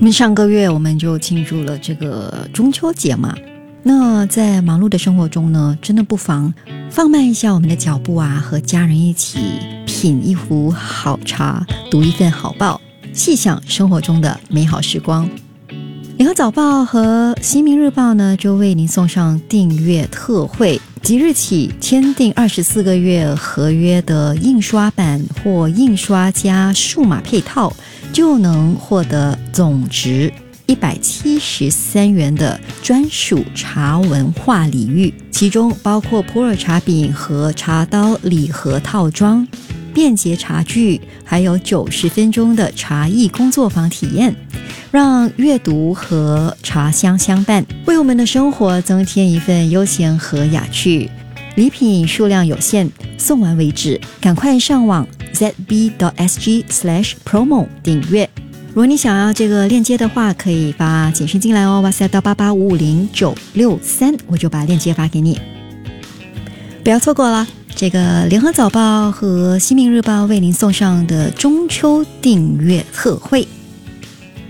上个月我们就庆祝了这个中秋节嘛，那在忙碌的生活中呢，真的不妨放慢一下我们的脚步啊，和家人一起品一壶好茶，读一份好报，细想生活中的美好时光。联合早报和新民日报呢，就为您送上订阅特惠，即日起签订24个月合约的印刷版或印刷加数码配套，就能获得总值173元的专属茶文化礼遇，其中包括普洱茶饼和茶刀礼盒套装、便捷茶具，还有90分钟的茶艺工作坊体验，让阅读和茶香相伴，为我们的生活增添一份悠闲和雅趣。礼品数量有限，送完为止，赶快上网 zb.sg/promo 订阅。如果你想要这个链接的话，可以发简讯进来哦， WhatsApp 到88550-963，我就把链接发给你，不要错过了这个联合早报和新民日报为您送上的中秋订阅特惠。